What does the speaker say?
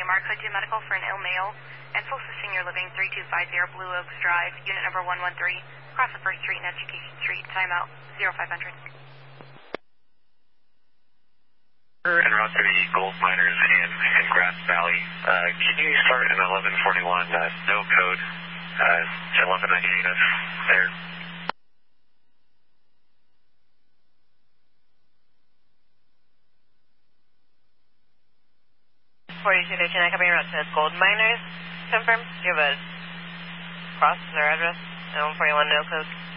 Mark Hood to Medical for an ill male and Solstice Senior Living 3250 Blue Oaks Drive, Unit number 113, across the 1st Street and Education Street, timeout 0500. En route to the gold miners in Grass Valley. Can you start in 1141, no code, 1198 us there? 4259 coming around to gold miners. Confirm. Do you have a cross or address? 1141 no code.